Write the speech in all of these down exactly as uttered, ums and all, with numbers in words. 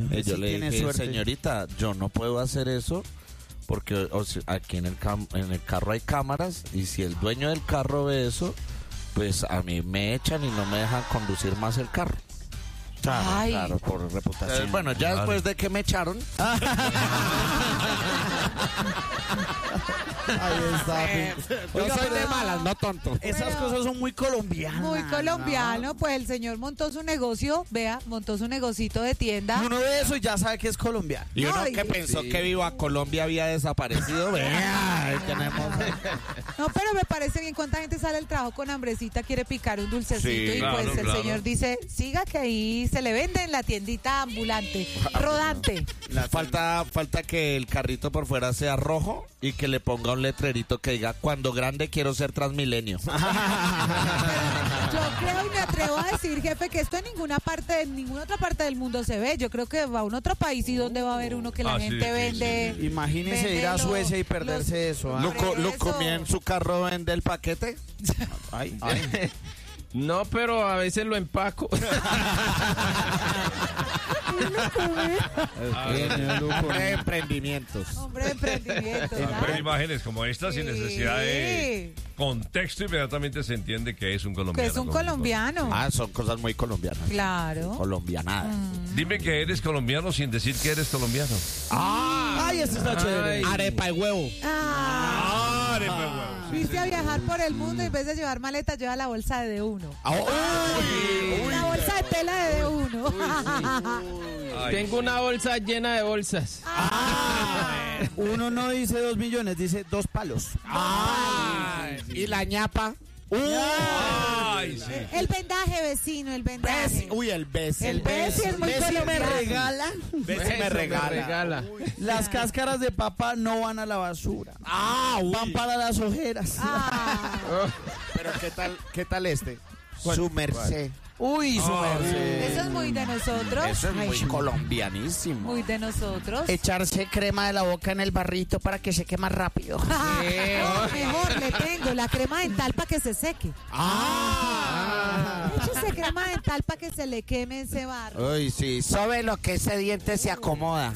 Y yo Sí, le tiene dije, suerte. señorita, yo no puedo hacer eso porque o sea, aquí en el, cam- en el carro hay cámaras y si el dueño del carro ve eso, pues a mí me echan y no me dejan conducir más el carro. Claro, Ay. claro, por reputación. Sí, bueno, ya claro. después de que me echaron, Ahí está. yo Oiga, soy pero de malas, no tonto. Esas Pero- cosas son muy colombianas. Muy colombiano, pues el señor montó su negocio, vea, montó su negocito de tienda. Y uno ve eso y ya sabe que es colombiano. Y uno Ay, que pensó sí. que Viva Colombia había desaparecido, vea, ahí tenemos. No, pero me parece bien cuánta gente sale al trabajo con hambrecita, quiere picar un dulcecito Sí, y claro, pues el claro. señor dice, siga que ahí se le vende en la tiendita ambulante, rodante. Falta, falta que el carrito por fuera sea rojo y que le ponga un letrerito que diga, cuando grande quiero ser Transmilenio. Yo creo y me atrevo a decir, jefe, que esto en ninguna parte, en ninguna otra parte del mundo se ve. Yo creo que va a un otro país y donde va a haber uno que la Ah, sí, gente sí, vende. sí, Imagínese vende ir a los- Suecia y perderse los- eso. ¿ah? ¿Lo, co- lo Eso. comía en su carro vende el paquete? Ay, ay. No, pero a veces lo empaco. Hombre de emprendimientos. Hombre de emprendimiento. Ver ¿verdad? imágenes como estas sin Sí. necesidad de contexto, inmediatamente se entiende que es un Que colombiano. es un colombiano. Ah, son cosas muy colombianas. Claro. Colombianadas. Dime que eres colombiano sin decir que eres colombiano. Ay, eso está chévere. Ay. Arepa y huevo. Ah, Arepa y huevo. Viste a viajar por el mundo y en vez de llevar maleta lleva la bolsa de D uno. Una bolsa de tela de D uno. Ay, Tengo una bolsa llena de bolsas. Uno no dice dos millones, dice dos palos. Y la ñapa. Ay, sí. El vendaje, vecino, el vendaje. Bessie. Uy, el Bessie. El Bessie es muy Bessie me colombiano. regala. Bessie me Eso regala. Las cáscaras de papa no van a la basura. Ah, uy. Van para las ojeras. Ah, Pero ¿qué tal, qué tal este? Su merced. Uy, su merced. eso es muy de nosotros. Eso es muy Ay, colombianísimo. Muy de nosotros. Echarse crema de la boca en el barrito para que seque más rápido. Mejor le tengo la crema dental para que se seque. Ah. Échese crema dental para que se le queme ese barro. Uy, sí. Sabe lo que ese diente se acomoda.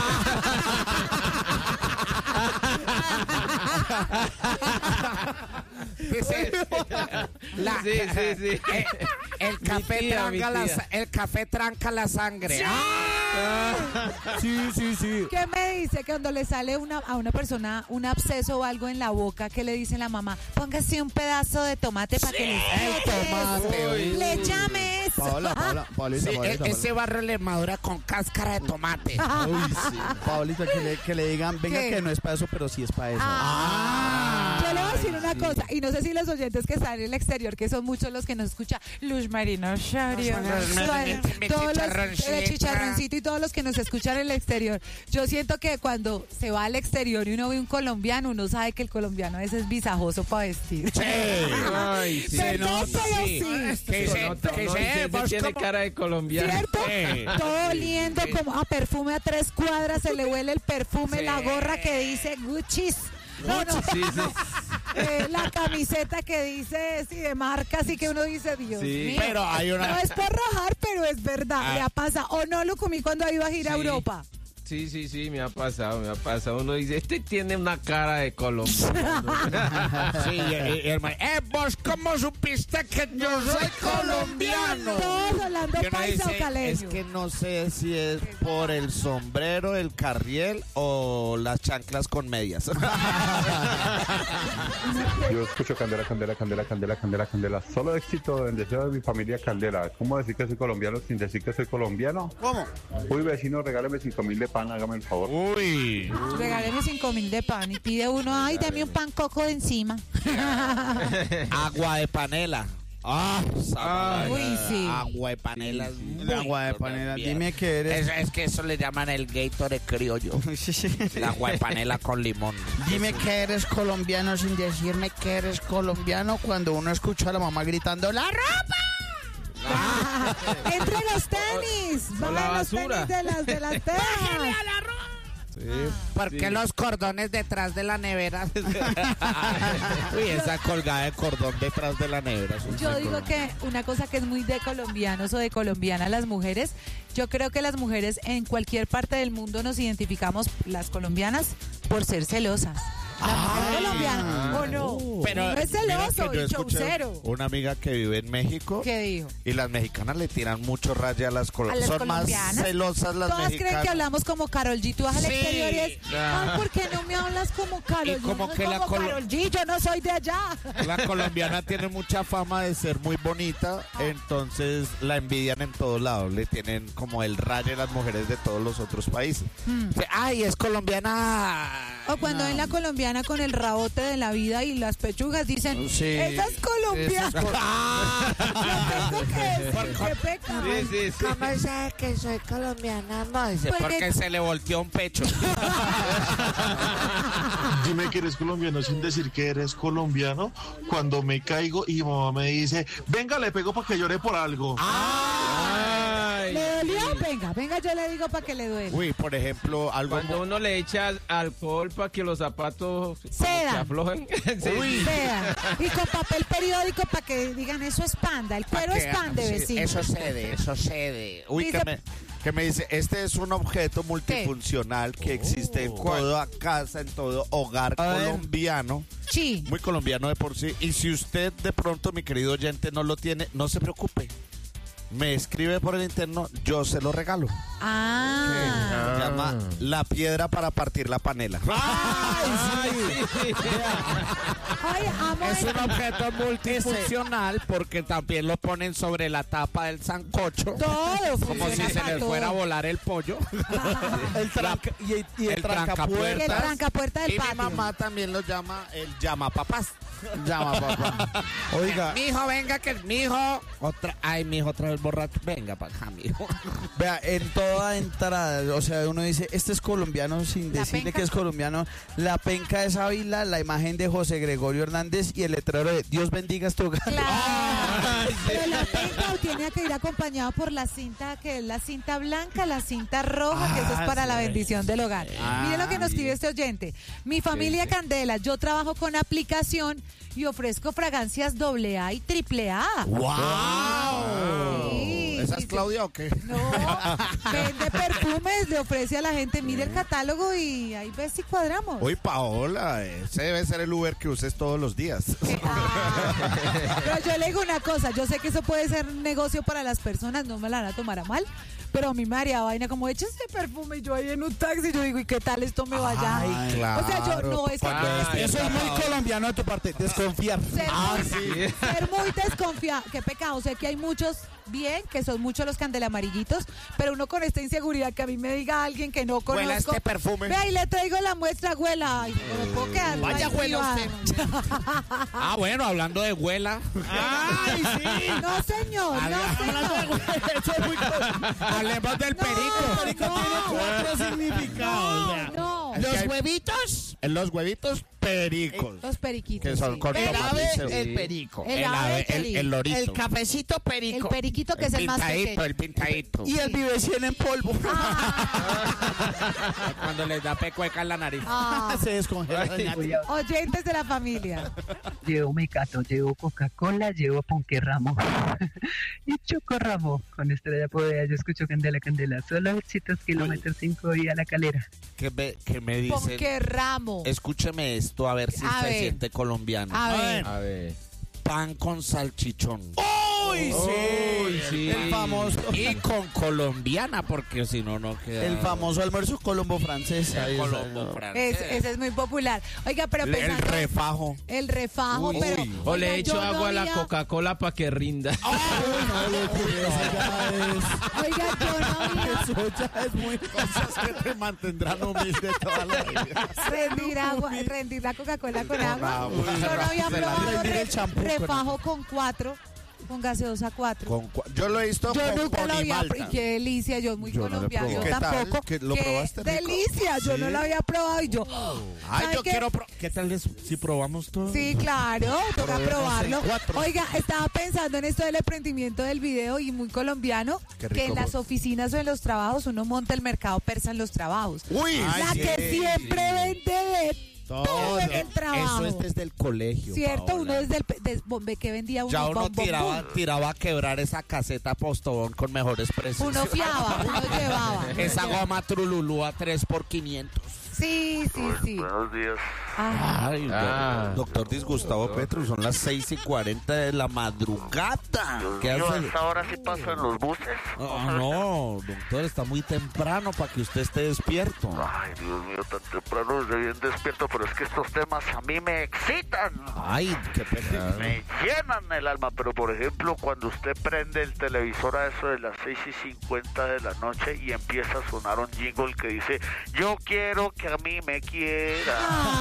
Dice, la- Sí, sí, sí. eh, el café Mi tía, tranca mi la, tía. sa- el café tranca la sangre. Ah. Sí, sí, sí. ¿Qué me dice que cuando le sale una, a una persona un absceso o algo en la boca, que le dice la mamá? Póngase un pedazo de tomate para que le explote tomate, eso. uy. Le llame eso. Paola, Paola, Paolita, Sí, Paolita, e- ese barro le madura con cáscara de tomate. Paolita. Uy, sí. Paolita, que le, que le digan, venga ¿Qué? que no es para eso, pero sí es para eso. Ah. Yo le voy a decir una cosa, y no sé si los oyentes que están en el exterior, que son muchos los que nos escuchan, Luz Marina Shario, mi todos los, chicharroncito. el chicharroncito y todos los que nos escuchan en el exterior. Yo siento que cuando se va al exterior y uno ve un colombiano, uno sabe que el colombiano a veces es visajoso para vestir. Ay, sí. Perdón, pero sí. Que se- No, no, que no, se- ese vos tiene como- cara de colombiano. ¿Cierto? Sí. Todo oliendo como a perfume a tres cuadras, se le huele el perfume, Sí. la gorra que dice Gucci's. No, no, Sí, sí. eh, la camiseta que dice, sí, de marca, así que uno dice, Dios Sí. mío. Pero hay una- No es por rajar, pero es verdad, Ah. le ha pasado. O no lo comí cuando iba a ir a Sí. Europa. Sí, sí, sí, me ha pasado, me ha pasado. Uno dice, este tiene una cara de colombiano. Sí, y- y- y el ma- eh, vos cómo supiste que yo soy colombiano. Todos hablando Y uno paisa dice, o caleño. es que no sé si es por el sombrero, el carriel o las chanclas con medias. Yo escucho Candela, Candela, Candela, Candela, Candela, Candela. Solo éxito en deseo de mi familia Candela. ¿Cómo decir que soy colombiano sin decir que soy colombiano? ¿Cómo? Uy, vecino, regáleme cinco mil de pan, hágame el favor. Uy. Regáleme cinco mil de pan y pide uno, ay, dame un pan coco de encima. Agua de panela. Ah, Ay. Uy, sí. Agua de panela. es El muy agua de panela. bien. Dime que eres. Es, es que eso le llaman el Gatorade criollo. El agua de panela con limón. Dime que eres colombiano sin decirme que eres colombiano cuando uno escucha a la mamá gritando ¡La ropa! Entre los tenis. O la Baja los basura. tenis de las, de las tejas. ¿Por qué los cordones detrás de la nevera? Uy, esa colgada de cordón detrás de la nevera. es un Yo muy digo colombiano. que una cosa que es muy de colombianos o de colombianas las mujeres, yo creo que las mujeres en cualquier parte del mundo nos identificamos, las colombianas, por ser celosas. La mujer colombiana, ¿o no? Pero no es mira que celoso yo y escuché chaucero. una amiga que vive en México ¿Qué dijo? y las mexicanas le tiran mucho raya a las ¿A colombianas. las Son más colombianas? celosas las Todas mexicanas. creen que hablamos como Karol G. Tú vas al Sí. exterior y es, ay, ¿por qué no me hablas como Karol Y G? como No que la como colo- Karol G, yo no soy de allá. La colombiana tiene mucha fama de ser muy bonita, entonces la envidian en todos lados. Le tienen como el rayo a las mujeres de todos los otros países. Dice, ay, es colombiana. O cuando ven la colombiana con el rabote de la vida y las pechugas, dicen, Sí. esa es colombiana. Esa es col- Yo tengo que decir, qué pecado. Sí, sí, sí. ¿Cómo sé que soy colombiana? No, dice, Porque- porque se le volteó un pecho. Dime que eres colombiano sin decir que eres colombiano. Cuando me caigo y mi mamá me dice, venga, le pego para que llore por algo. Ay, ¿Le dolió? Venga, venga, yo le digo para que le duele. Uy, por ejemplo, algo Cuando uno le echa alcohol para que los zapatos como Sedan. se aflojen. Sí. Vean. Y con papel periódico para que digan, eso es panda, el cuero es pan de Sí, vecino. Eso cede, eso cede. Uy, Dice- que me, que me dice, este es un objeto multifuncional que existe en toda casa, en todo hogar A ver. colombiano. Sí. Muy colombiano de por sí. Y si usted de pronto, mi querido oyente, no lo tiene, no se preocupe. Me escribe por el interno, yo se lo regalo. Ah. Se llama la piedra para partir la panela. Oye, amo Es el- un objeto multifuncional porque también lo ponen sobre la tapa del sancocho. todo. Como si funciona se para les todo. fuera a volar el pollo. El tranca, y, el- y el, el trancapuertas. Y el trancapuerta del Y mi patio. mamá también lo llama el llamapapás. Llama, papá. Oiga, Mijo, venga que mijo. Otra, ay, mijo, otra vez borracho. Venga para acá, mijo. vea, en toda entrada, o sea, uno dice, este es colombiano sin La decirle penca. que es colombiano. La penca es Ávila, la imagen de José Gregorio Hernández y el letrero de Dios bendiga este hogar. Claro. Pero la penca tenía que ir acompañado por la cinta, que es la cinta blanca, la cinta roja, que eso es para la bendición del hogar. Miren lo que nos escribe este oyente. Mi familia Candela, yo trabajo con aplicación y ofrezco fragancias doble A y triple A. ¡Wow! Sí, ¿Esa es dice- Claudia o qué? No, vende perfumes, le ofrece a la gente, mire el catálogo y ahí ves si cuadramos. Uy, Paola, ese debe ser el Uber que uses todos los días. Ah, pero yo le digo una cosa, yo sé que eso puede ser un negocio para las personas, no me la van a tomar a mal, pero a mí me haría vaina como echa ese perfume y yo ahí en un taxi, yo digo, ¿y qué tal esto me vaya? Ay, claro. O sea, yo no, es que Cuando no, esté Eso es muy tapado. colombiano de tu parte, desconfiar. ser, Ah, muy, sí. ser muy desconfiado, qué pecado, sé que hay muchos bien, que son muchos los candelamarillitos, pero uno con esta inseguridad que a mí me diga alguien que no conozco. Huela este perfume. Ve ahí le traigo la muestra, huela. Ay, no me puedo quedar. Vaya, ahí huela privada. Ah, bueno, hablando de huela. ¡Ay, sí! No, señor, no, señor. Eso es muy colombiano. Hablemos del perico. El perico tiene cuatro significados. vea. No, Es que Los hay- huevitos, En los huevitos, pericos. los periquitos. Que son sí. con el tomate ave, y cebolla. el perico. El El ave, ave, el el, perico. el lorito. El cafecito perico. El periquito que es el más pintadito, pequeño. el pintadito. Y el vive cien en polvo. Cuando les da pecueca en la nariz. Ah, Se descongela. doña Tía. oyentes de la familia. Llevo Mecato, llevo Coca-Cola, llevo Ponque Ramo y Choco Ramo. Con Estrella Poveda yo escucho Candela, Candela. Solo éxitos, kilómetros cinco y a la calera. Que me, que me dicen. ¿Con qué ramo? Escúcheme esto a ver si A se ver. siente colombiano. A ver. A ver. Pan con salchichón. Uy, sí. Uy, sí. El famoso. Y con colombiana, porque si no, no queda. El famoso almuerzo colombo francés. Ahí El está, colombo ¿no? francés. Es- ese es muy popular. Oiga, pero El pensando... refajo. El refajo, Uy. pero... Uy. O le oiga, echo yo no agua a la había- Coca-Cola para que rinda. Uy, no, lo que eso ya es. Oiga, yo no había... Eso ya es muy. Cosas que te mantendrán humilde toda la vida. rendir agua, rendir la Coca-Cola con agua. agua. Yo no había Se la probado rendir re- el champú con refajo con cuatro Con gaseosa cuatro. Con cua- yo lo he visto Yo con nunca lo había Ponimalta. probado. Qué delicia, yo muy Yo no lo he colombiano. probado. Yo ¿Qué tal? tampoco. ¿Que lo Qué probaste rico? delicia, yo Sí. no lo había probado y yo. Ay, ¿sabe yo qué? quiero pro- ¿Qué tal es si probamos todo? Sí, claro, toca Probemos probarlo. el cuatro. Oiga, estaba pensando en esto del emprendimiento del video y muy colombiano, Qué rico, que en las bro. oficinas o en los trabajos uno monta el mercado persa en los trabajos. Uy, La sí. que siempre vende de Todo. todo en el trabajo. Eso es desde el colegio. Cierto, Paola. uno desde el pe- des- bombe que vendía uno, Ya uno bom, bom, tiraba, bom. tiraba a quebrar esa caseta Postobón con mejores precios. Uno fiaba, uno llevaba. uno Esa llevaba. goma Trululú a tres por quinientos. Sí, sí, sí. Buenos días. Ah, Ay, Ah. do- doctor Disgustavo Petro, son las seis y cuarenta de la madrugada. ¿Qué Yo hace? hasta ahora sí paso en los buses. Ah, no, doctor, está muy temprano para que usted esté despierto. Ay, Dios mío, tan temprano desde bien despierto, pero es que estos temas a mí me excitan. Ay, qué pena. Me llenan el alma, pero por ejemplo, cuando usted prende el televisor a eso de las seis y cincuenta de la noche y empieza a sonar un jingle que dice, yo quiero que a mí me quiera.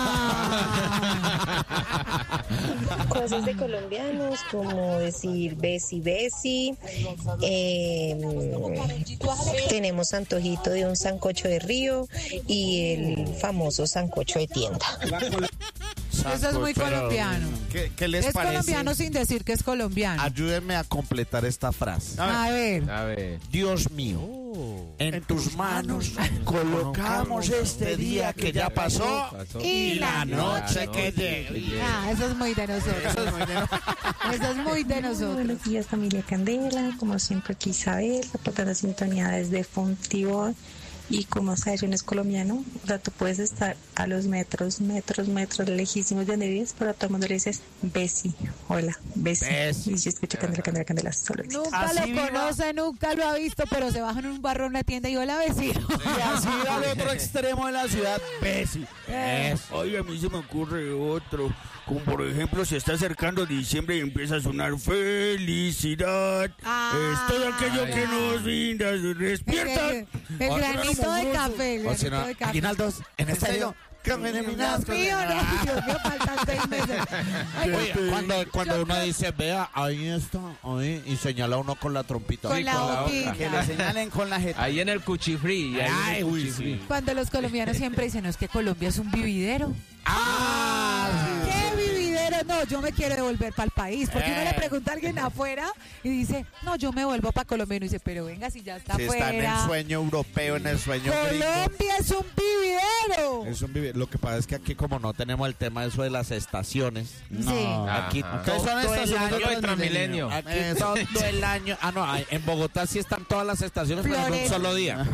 Cosas de colombianos, como decir besi besi. Eh, tenemos antojito de un sancocho de río y el famoso sancocho de tienda. eso es muy Pero, colombiano. ¿Qué, qué les Es parece? colombiano sin decir que es colombiano. Ayúdenme a completar esta frase. A ver. A ver. Dios mío, en, tus manos colocamos este día que ya pasó Y la noche que llegue. Ah, eso es muy de nosotros. Eso es muy de nosotros. Buenos días, familia Candela. Como siempre, aquí Isabel, reportando la sintonía desde Fontibón. Y como sabes, uno es colombiano, o sea, tú puedes estar a los metros, metros, metros lejísimos de donde vives, pero a todo el mundo le dices Besi. Hola, Besi. Besi. Y yo escucho Candela, Candela, Candela, solo éxito. Nunca Así lo viva. conoce, nunca lo ha visto, pero se baja en un barro en una tienda y hola, vecino. Y así al otro extremo de la ciudad, Bessie. Eh. Oye, a mí se me ocurre otro. Como por ejemplo, se está acercando diciembre y empieza a sonar felicidad. Ah. Es todo aquello que nos brinda. Despierta. El, el granito de café, el O si granito no, de café. Aguinaldos, en estéreo. Dios mío, no, Dios mío, faltan seis meses. Ay, Oye, cuando, cuando uno dice, vea, ahí está, ahí, y señala uno con la trompita. Con Sí, la boquita. Que le señalen con la jeta. Ahí en el cuchifrí. ahí en Ay, el uy, cuchifrí. sí. Cuando los colombianos siempre dicen, no, es que Colombia es un vividero. ¡Ah! ¿Qué vividero? No, yo me quiero devolver para el país. Porque uno Eh. le pregunta a alguien afuera y dice, no, yo me vuelvo para Colombia. Y uno dice, pero venga, si ya está Si está en el afuera. sueño europeo, en el sueño gringo. Colombia es un vividero. Es un vivi- Lo que pasa es que aquí como no tenemos el tema de eso de las estaciones, Sí. aquí Ajá. ¿Qué son todo estas? el Son año, otras Transmilenio. aquí Eso. todo el año, ah no, ay, en Bogotá sí están todas las estaciones, pero en un Flores. solo día.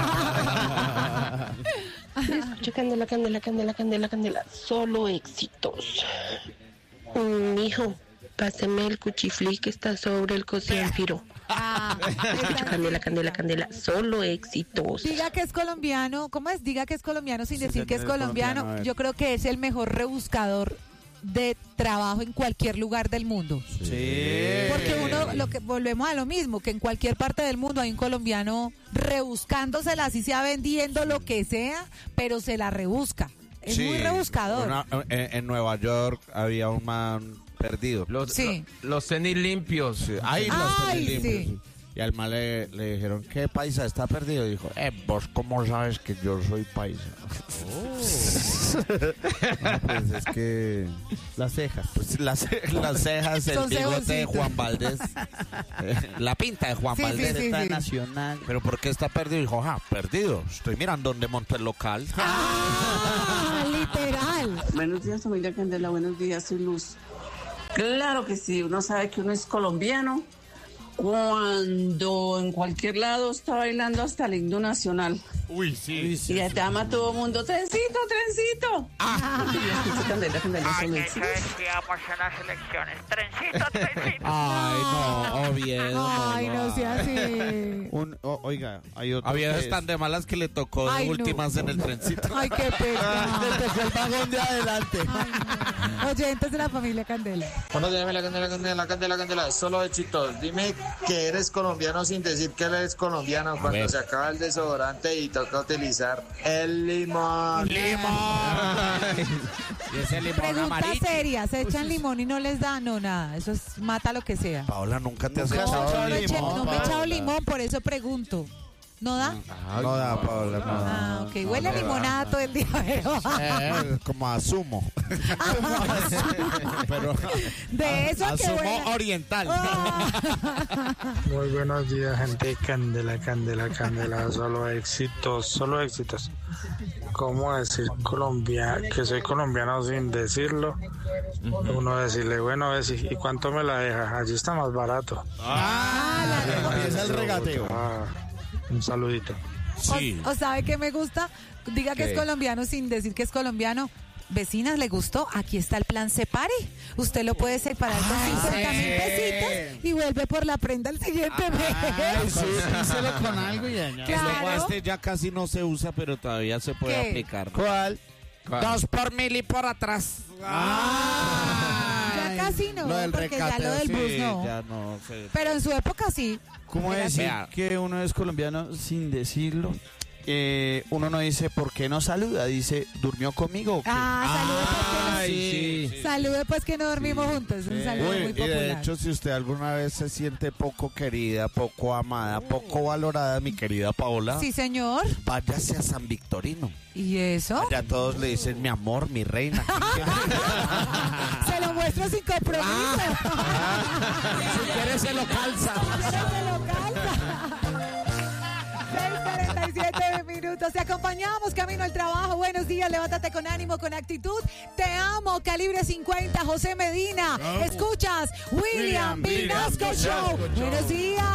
Escucho Candela, Candela, Candela, Candela, Candela. Solo éxitos. Mm, Mijo, páseme el cuchiflí que está sobre el cocienfiro. Ah, Escucho Candela, Candela, Candela. Solo éxitos. diga que es colombiano, ¿cómo es? Diga que es colombiano sin Sin decir que es tener colombiano, colombiano. a ver. Yo creo que es el mejor rebuscador de trabajo en cualquier lugar del mundo. Sí. Porque uno, lo que volvemos a lo mismo, que en cualquier parte del mundo hay un colombiano rebuscándosela, así sea vendiendo lo que sea, pero se la rebusca. Es Sí, muy rebuscador. una- en, en Nueva York había un man perdido. Los, Sí. lo- los tenis limpios. Sí, ahí los Ay, tenis limpios, sí. sí. Y al mal le, le dijeron, ¿qué paisa está perdido? Y dijo, eh, vos cómo sabes que yo soy paisa. No, pues es que las cejas. Pues las, las cejas, el Son bigote de ceboncitos. Juan Valdés. Eh, la pinta de Juan Sí, sí, Valdés. sí, está sí. nacional. ¿Pero por qué está perdido? Dijo, ah, perdido. Estoy mirando dónde monto el local. Ah, literal. Buenos días, familia Candela. Buenos días, soy Luz. Claro que sí, uno sabe que uno es colombiano cuando en cualquier lado está bailando hasta el himno nacional. Uy, sí. Y ya te ama todo el mundo. ¡Trencito, trencito! Ah. Y yo escucho Candela, Candela, Ay, solo que éxitos. decíamos en las elecciones. Trencito, trencito. Ay, no, Oviedo. Ay, no sea así. Un, o- oiga, hay otro. Oviedo que es tan de malas que le tocó de Ay, no. últimas en el trencito. Ay, qué pena. Le tocó el vagón de adelante. Ay, no. Oyentes de la familia Candela. Buenos días, la Candela, Candela, Candela, Candela, solo éxitos. Dime que eres colombiano sin decir que eres colombiano cuando ver. se acaba el desodorante y toca utilizar el limón. Y ese limón Pregunta amarillo. seria, ¿se echan limón y no les da? No, nada, eso es, mata lo que sea. Paola, nunca te has No, echado yo no, eché- limón. no me he echado Paola. limón, por eso pregunto. ¿No da? No da, Paola, no. Ah, ok, huele a limonada todo el día, pero... Eh, como a zumo. Pero De eso a que zumo huele- oriental. Muy buenos días, gente. Candela, candela, candela. Solo éxitos, solo éxitos. ¿Cómo decir Colombia, que soy colombiano sin decirlo? Uno decirle, bueno, Bessie, ¿y cuánto me la deja? Allí está más barato. Ah, Empieza el regateo. Ah, un saludito. O, o sabe que me gusta, diga que ¿Qué? es colombiano sin decir que es colombiano. Vecinas, ¿le gustó? Aquí está el plan Separe. Usted lo puede separar con cincuenta mil pesitos y vuelve por la prenda el siguiente mes. Sí, Díselo con algo y ya. Claro. Este ya casi no se usa, pero todavía se puede ¿Qué? aplicar. ¿Cuál? Dos por mil y por atrás. Ya casi no, Lo del porque ya recateo, lo del sí, bus no. ya no sé. Pero en su época sí. ¿Cómo Era decir así. que uno es colombiano sin decirlo? Eh, uno no dice por qué no saluda, dice ¿durmió conmigo o qué? Ah, salude pues que no, Ay, sí. salude pues que no dormimos juntos. Un saludo Uy, muy y de popular. hecho, si usted alguna vez se siente poco querida, poco amada, poco valorada, mi querida Paola, Sí, señor. váyase a San Victorino. ¿Y eso? Allá todos le dicen mi amor, mi reina. Se lo muestro sin compromiso. Si quiere se lo calza. Se lo calza. seis cuarenta y siete minutos. Te acompañamos camino al trabajo. Buenos días, levántate con ánimo, con actitud. Te amo, Calibre cincuenta, José Medina. Escuchas William William Vinasco Vinasco Show. Show. Buenos días.